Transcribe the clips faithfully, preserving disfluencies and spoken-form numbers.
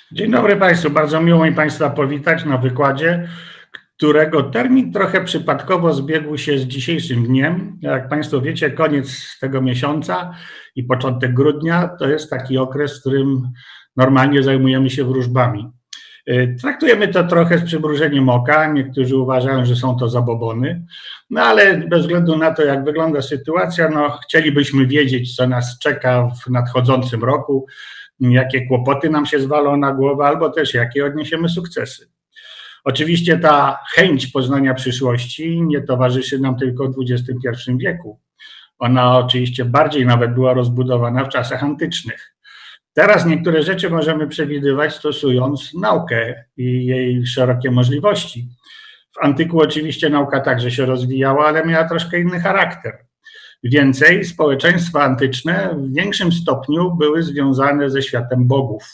Dzień dobry Państwu, bardzo miło mi Państwa powitać na wykładzie, którego termin trochę przypadkowo zbiegł się z dzisiejszym dniem. Jak Państwo wiecie, koniec tego miesiąca i początek grudnia to jest taki okres, w którym normalnie zajmujemy się wróżbami. Traktujemy to trochę z przymrużeniem oka, niektórzy uważają, że są to zabobony, no ale bez względu na to, jak wygląda sytuacja, no chcielibyśmy wiedzieć, co nas czeka w nadchodzącym roku, jakie kłopoty nam się zwalą na głowę, albo też jakie odniesiemy sukcesy. Oczywiście ta chęć poznania przyszłości nie towarzyszy nam tylko w dwudziestym pierwszym wieku. Ona oczywiście bardziej nawet była rozbudowana w czasach antycznych. Teraz niektóre rzeczy możemy przewidywać, stosując naukę i jej szerokie możliwości. W antyku oczywiście nauka także się rozwijała, ale miała troszkę inny charakter. Więcej, społeczeństwa antyczne w większym stopniu były związane ze światem bogów.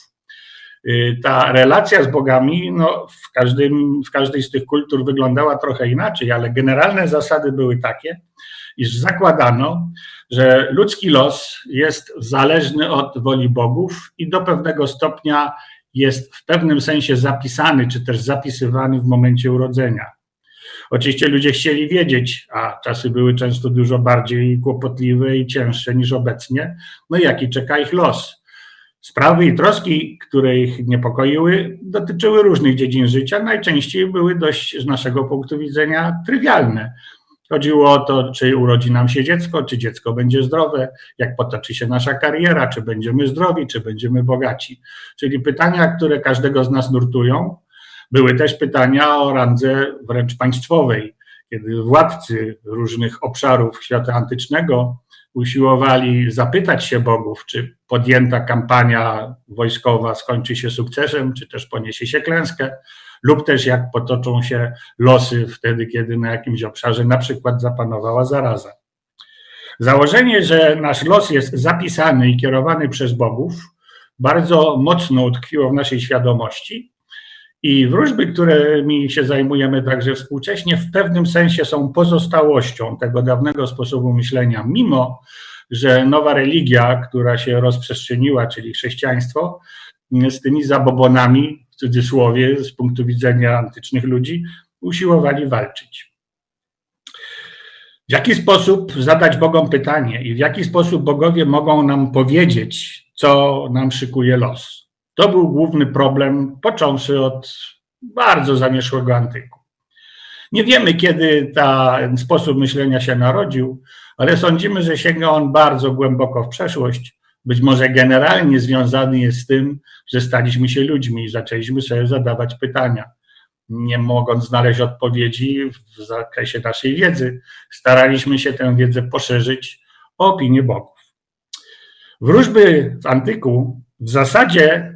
Ta relacja z bogami no, w, każdym, w każdej z tych kultur wyglądała trochę inaczej, ale generalne zasady były takie, iż zakładano, że ludzki los jest zależny od woli bogów i do pewnego stopnia jest w pewnym sensie zapisany, czy też zapisywany w momencie urodzenia. Oczywiście ludzie chcieli wiedzieć, a czasy były często dużo bardziej kłopotliwe i cięższe niż obecnie, no jaki czeka ich los. Sprawy i troski, które ich niepokoiły, dotyczyły różnych dziedzin życia, najczęściej były dość z naszego punktu widzenia trywialne. Chodziło o to, czy urodzi nam się dziecko, czy dziecko będzie zdrowe, jak potoczy się nasza kariera, czy będziemy zdrowi, czy będziemy bogaci. Czyli pytania, które każdego z nas nurtują. Były też pytania o randze wręcz państwowej, kiedy władcy różnych obszarów świata antycznego usiłowali zapytać się bogów, czy podjęta kampania wojskowa skończy się sukcesem, czy też poniesie się klęskę, lub też jak potoczą się losy wtedy, kiedy na jakimś obszarze na przykład zapanowała zaraza. Założenie, że nasz los jest zapisany i kierowany przez bogów, bardzo mocno utkwiło w naszej świadomości i wróżby, którymi się zajmujemy także współcześnie, w pewnym sensie są pozostałością tego dawnego sposobu myślenia, mimo że nowa religia, która się rozprzestrzeniła, czyli chrześcijaństwo, z tymi zabobonami, w cudzysłowie, z punktu widzenia antycznych ludzi, usiłowali walczyć. W jaki sposób zadać Bogom pytanie i w jaki sposób bogowie mogą nam powiedzieć, co nam szykuje los? To był główny problem, począwszy od bardzo zamierzchłego antyku. Nie wiemy, kiedy ten sposób myślenia się narodził, ale sądzimy, że sięga on bardzo głęboko w przeszłość. Być może generalnie związany jest z tym, że staliśmy się ludźmi i zaczęliśmy sobie zadawać pytania. Nie mogąc znaleźć odpowiedzi w zakresie naszej wiedzy, staraliśmy się tę wiedzę poszerzyć o opinię bogów. Wróżby w antyku w zasadzie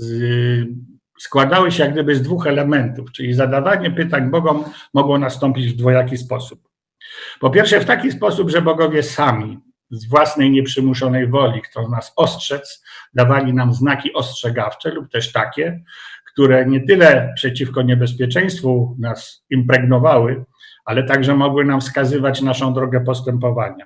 składały się jak gdyby z dwóch elementów, czyli zadawanie pytań bogom mogło nastąpić w dwojaki sposób. Po pierwsze w taki sposób, że bogowie sami z własnej nieprzymuszonej woli chcą nas ostrzec, dawali nam znaki ostrzegawcze lub też takie, które nie tyle przeciwko niebezpieczeństwu nas impregnowały, ale także mogły nam wskazywać naszą drogę postępowania.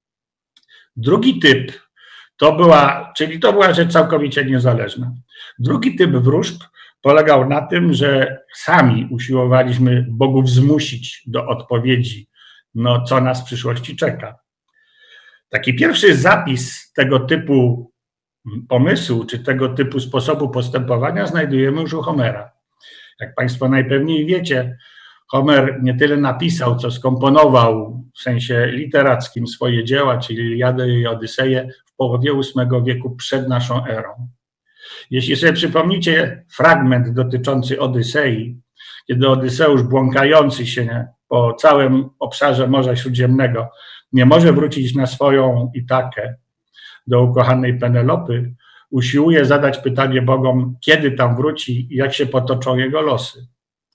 Drugi typ to była, czyli to była rzecz całkowicie niezależna. Drugi typ wróżb polegał na tym, że sami usiłowaliśmy bogów zmusić do odpowiedzi, no co nas w przyszłości czeka. Taki pierwszy zapis tego typu pomysłu, czy tego typu sposobu postępowania znajdujemy już u Homera. Jak Państwo najpewniej wiecie, Homer nie tyle napisał, co skomponował w sensie literackim swoje dzieła, czyli Iliadę i Odyseję w połowie ósmego wieku przed naszą erą. Jeśli sobie przypomnicie fragment dotyczący Odysei, kiedy Odyseusz błąkający się po całym obszarze Morza Śródziemnego nie może wrócić na swoją Itakę do ukochanej Penelopy, usiłuje zadać pytanie bogom, kiedy tam wróci i jak się potoczą jego losy.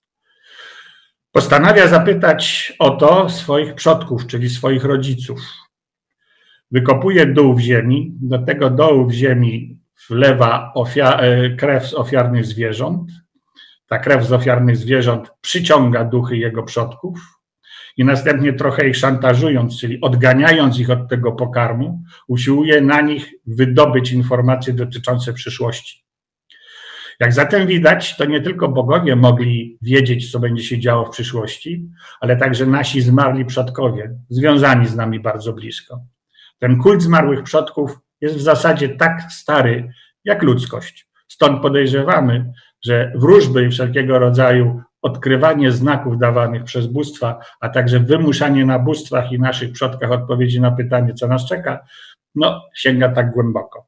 Postanawia zapytać o to swoich przodków, czyli swoich rodziców. Wykopuje dół w ziemi, do tego dołu w ziemi wlewa krew z ofiarnych zwierząt. Ta krew z ofiarnych zwierząt przyciąga duchy jego przodków i następnie trochę ich szantażując, czyli odganiając ich od tego pokarmu, usiłuje na nich wydobyć informacje dotyczące przyszłości. Jak zatem widać, to nie tylko bogowie mogli wiedzieć, co będzie się działo w przyszłości, ale także nasi zmarli przodkowie, związani z nami bardzo blisko. Ten kult zmarłych przodków jest w zasadzie tak stary jak ludzkość. Stąd podejrzewamy, że wróżby i wszelkiego rodzaju odkrywanie znaków dawanych przez bóstwa, a także wymuszanie na bóstwach i naszych przodkach odpowiedzi na pytanie, co nas czeka, no sięga tak głęboko.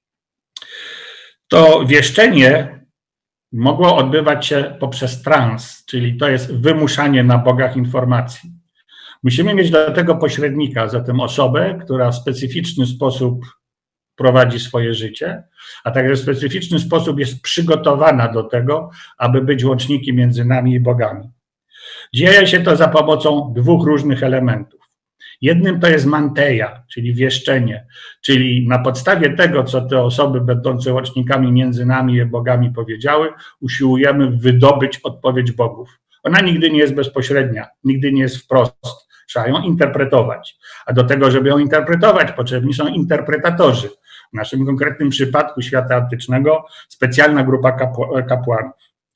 To wieszczenie mogło odbywać się poprzez trans, czyli to jest wymuszanie na bogach informacji. Musimy mieć do tego pośrednika, zatem osobę, która w specyficzny sposób prowadzi swoje życie, a także w specyficzny sposób jest przygotowana do tego, aby być łącznikiem między nami i bogami. Dzieje się to za pomocą dwóch różnych elementów. Jednym to jest manteja, czyli wieszczenie, czyli na podstawie tego, co te osoby będące łącznikami między nami i bogami powiedziały, usiłujemy wydobyć odpowiedź bogów. Ona nigdy nie jest bezpośrednia, nigdy nie jest wprost. Trzeba ją interpretować. A do tego, żeby ją interpretować, potrzebni są interpretatorzy. W naszym konkretnym przypadku świata antycznego specjalna grupa kapłanów.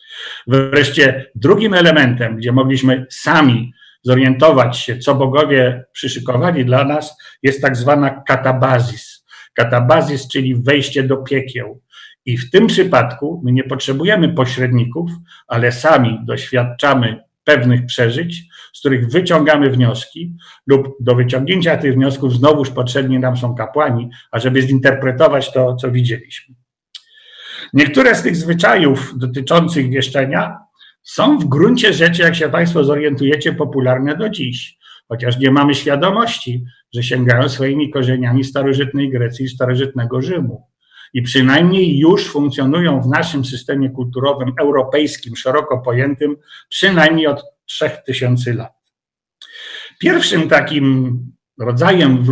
Wreszcie drugim elementem, gdzie mogliśmy sami zorientować się, co bogowie przyszykowali dla nas, jest tak zwana katabazis. Katabazis, czyli wejście do piekieł. I w tym przypadku my nie potrzebujemy pośredników, ale sami doświadczamy pewnych przeżyć, z których wyciągamy wnioski lub do wyciągnięcia tych wniosków znowuż potrzebni nam są kapłani, ażeby zinterpretować to, co widzieliśmy. Niektóre z tych zwyczajów dotyczących wieszczenia są w gruncie rzeczy, jak się Państwo zorientujecie, popularne do dziś, chociaż nie mamy świadomości, że sięgają swoimi korzeniami starożytnej Grecji i starożytnego Rzymu. I przynajmniej już funkcjonują w naszym systemie kulturowym europejskim, szeroko pojętym, przynajmniej od trzech tysięcy lat. Pierwszym takim rodzajem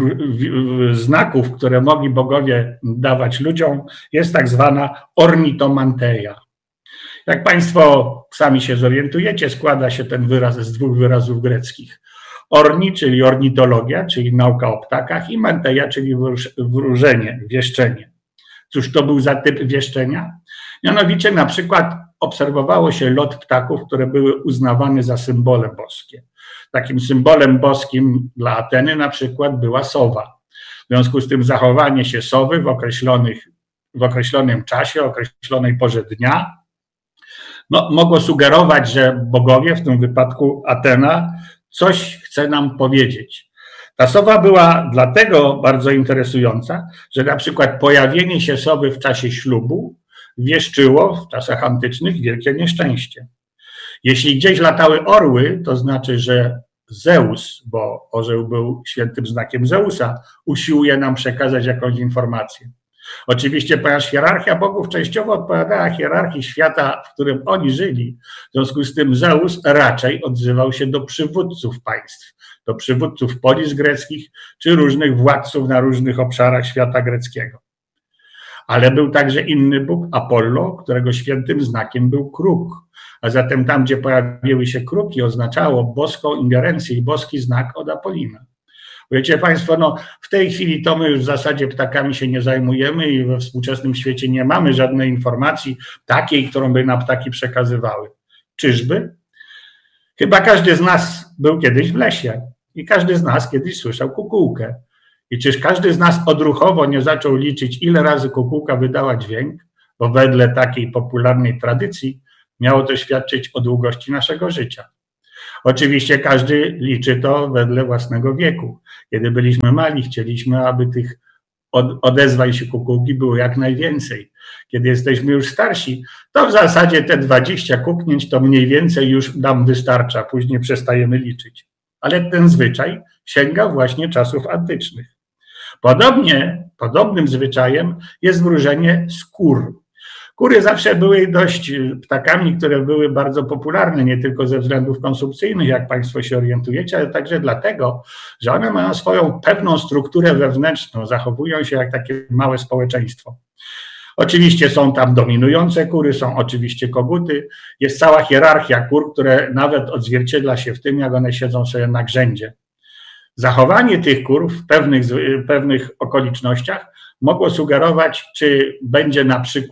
znaków, które mogli bogowie dawać ludziom, jest tak zwana ornitomanteia. Jak Państwo sami się zorientujecie, składa się ten wyraz z dwóch wyrazów greckich. Orni, czyli ornitologia, czyli nauka o ptakach, i manteia, czyli wróżenie, wieszczenie. Cóż to był za typ wieszczenia? Mianowicie na przykład obserwowało się lot ptaków, które były uznawane za symbole boskie. Takim symbolem boskim dla Ateny na przykład była sowa. W związku z tym zachowanie się sowy w, określonych, w określonym czasie, określonej porze dnia, no, mogło sugerować, że bogowie, w tym wypadku Atena, coś chce nam powiedzieć. Ta sowa była dlatego bardzo interesująca, że na przykład pojawienie się sowy w czasie ślubu wieszczyło w czasach antycznych wielkie nieszczęście. Jeśli gdzieś latały orły, to znaczy, że Zeus, bo orzeł był świętym znakiem Zeusa, usiłuje nam przekazać jakąś informację. Oczywiście, ponieważ hierarchia bogów częściowo odpowiadała hierarchii świata, w którym oni żyli, w związku z tym Zeus raczej odzywał się do przywódców państw, do przywódców polis greckich, czy różnych władców na różnych obszarach świata greckiego. Ale był także inny bóg, Apollo, którego świętym znakiem był kruk. A zatem tam, gdzie pojawiły się kruki, oznaczało boską ingerencję i boski znak od Apolina. Wiecie Państwo, no w tej chwili to my już w zasadzie ptakami się nie zajmujemy i we współczesnym świecie nie mamy żadnej informacji takiej, którą by nam ptaki przekazywały. Czyżby? Chyba każdy z nas był kiedyś w lesie i każdy z nas kiedyś słyszał kukułkę. I czyż każdy z nas odruchowo nie zaczął liczyć, ile razy kukułka wydała dźwięk, bo wedle takiej popularnej tradycji miało to świadczyć o długości naszego życia. Oczywiście każdy liczy to wedle własnego wieku. Kiedy byliśmy mali, chcieliśmy, aby tych odezwań się kukułki było jak najwięcej. Kiedy jesteśmy już starsi, to w zasadzie te dwadzieścia kuknięć to mniej więcej już nam wystarcza, później przestajemy liczyć. Ale ten zwyczaj sięga właśnie czasów antycznych. Podobnie, podobnym zwyczajem jest wróżenie z kur. Kury zawsze były dość ptakami, które były bardzo popularne, nie tylko ze względów konsumpcyjnych, jak Państwo się orientujecie, ale także dlatego, że one mają swoją pewną strukturę wewnętrzną, zachowują się jak takie małe społeczeństwo. Oczywiście są tam dominujące kury, są oczywiście koguty, jest cała hierarchia kur, które nawet odzwierciedla się w tym, jak one siedzą sobie na grzędzie. Zachowanie tych kur w pewnych, pewnych okolicznościach mogło sugerować, czy będzie na przykład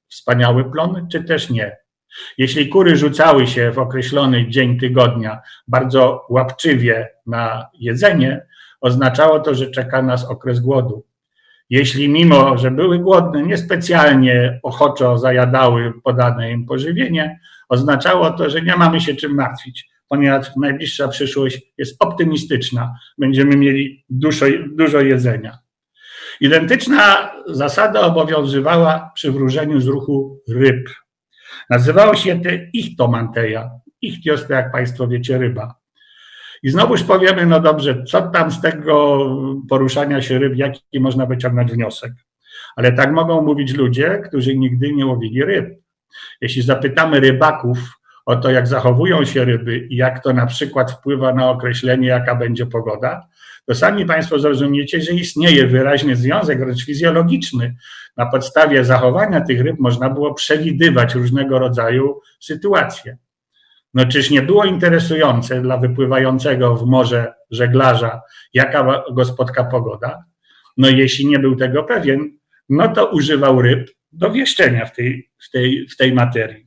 wspaniały plon, czy też nie. Jeśli kury rzucały się w określony dzień tygodnia bardzo łapczywie na jedzenie, oznaczało to, że czeka nas okres głodu. Jeśli mimo, że były głodne, niespecjalnie ochoczo zajadały podane im pożywienie, oznaczało to, że nie mamy się czym martwić, ponieważ najbliższa przyszłość jest optymistyczna. Będziemy mieli dużo, dużo jedzenia. Identyczna zasada obowiązywała przy wróżeniu z ruchu ryb. Nazywało się to ichthyomanteia. Ichthyos to, jak Państwo wiecie, ryba. I znowuż powiemy, no dobrze, co tam z tego poruszania się ryb, jaki można wyciągnąć wniosek. Ale tak mogą mówić ludzie, którzy nigdy nie łowili ryb. Jeśli zapytamy rybaków o to, jak zachowują się ryby i jak to na przykład wpływa na określenie, jaka będzie pogoda, to sami Państwo zrozumiecie, że istnieje wyraźny związek, wręcz fizjologiczny. Na podstawie zachowania tych ryb można było przewidywać różnego rodzaju sytuacje. No czyż nie było interesujące dla wypływającego w morze żeglarza, jaka go spotka pogoda? No jeśli nie był tego pewien, no to używał ryb do wieszczenia w tej, w tej, w tej materii.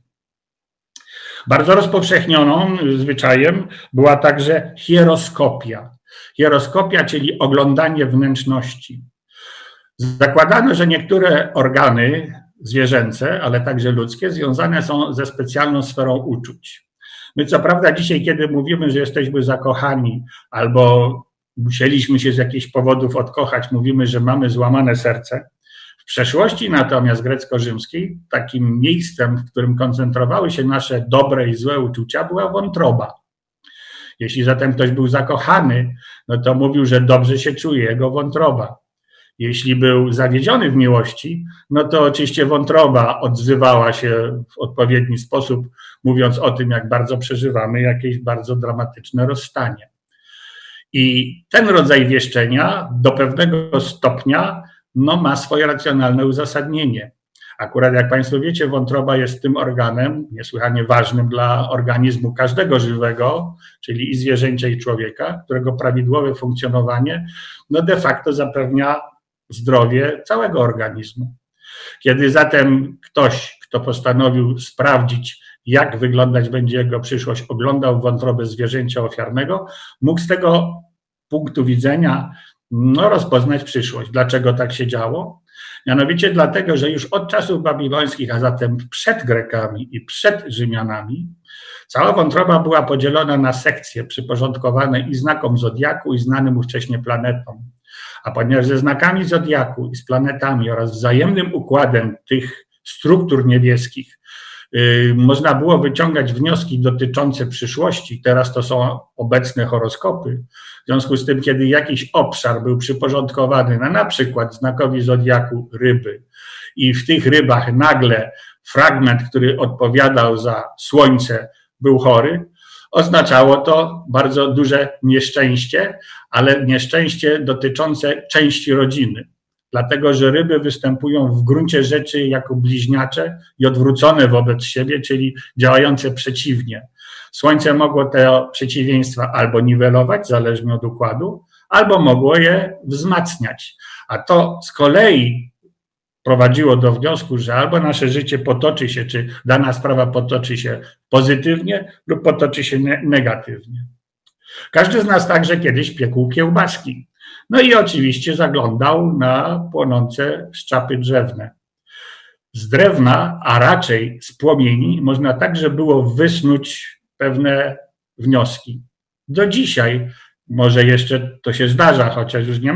Bardzo rozpowszechnioną zwyczajem była także hieroskopia. Hieroskopia, czyli oglądanie wnętrzności. Zakładano, że niektóre organy zwierzęce, ale także ludzkie, związane są ze specjalną sferą uczuć. My co prawda dzisiaj, kiedy mówimy, że jesteśmy zakochani albo musieliśmy się z jakichś powodów odkochać, mówimy, że mamy złamane serce. W przeszłości natomiast grecko-rzymskiej takim miejscem, w którym koncentrowały się nasze dobre i złe uczucia, była wątroba. Jeśli zatem ktoś był zakochany, no to mówił, że dobrze się czuje jego wątroba. Jeśli był zawiedziony w miłości, no to oczywiście wątroba odzywała się w odpowiedni sposób, mówiąc o tym, jak bardzo przeżywamy jakieś bardzo dramatyczne rozstanie. I ten rodzaj wieszczenia do pewnego stopnia no, ma swoje racjonalne uzasadnienie. Akurat jak Państwo wiecie, wątroba jest tym organem niesłychanie ważnym dla organizmu każdego żywego, czyli i zwierzęcia, i człowieka, którego prawidłowe funkcjonowanie no de facto zapewnia zdrowie całego organizmu. Kiedy zatem ktoś, kto postanowił sprawdzić, jak wyglądać będzie jego przyszłość, oglądał wątrobę zwierzęcia ofiarnego, mógł z tego punktu widzenia no, rozpoznać przyszłość. Dlaczego tak się działo? Mianowicie dlatego, że już od czasów babilońskich, a zatem przed Grekami i przed Rzymianami, cała wątroba była podzielona na sekcje przyporządkowane i znakom zodiaku, i znanym ówcześnie planetom. A ponieważ ze znakami zodiaku i z planetami oraz wzajemnym układem tych struktur niebieskich yy, można było wyciągać wnioski dotyczące przyszłości, teraz to są obecne horoskopy, w związku z tym, kiedy jakiś obszar był przyporządkowany na na przykład znakowi zodiaku ryby i w tych rybach nagle fragment, który odpowiadał za słońce, był chory, oznaczało to bardzo duże nieszczęście, ale nieszczęście dotyczące części rodziny. Dlatego, że ryby występują w gruncie rzeczy jako bliźniacze i odwrócone wobec siebie, czyli działające przeciwnie. Słońce mogło te przeciwieństwa albo niwelować, zależnie od układu, albo mogło je wzmacniać. A to z kolei prowadziło do wniosku, że albo nasze życie potoczy się, czy dana sprawa potoczy się pozytywnie lub potoczy się negatywnie. Każdy z nas także kiedyś piekł kiełbaski. No i oczywiście zaglądał na płonące szczapy drzewne. Z drewna, a raczej z płomieni, można także było wysnuć pewne wnioski. Do dzisiaj może jeszcze to się zdarza, chociaż już nie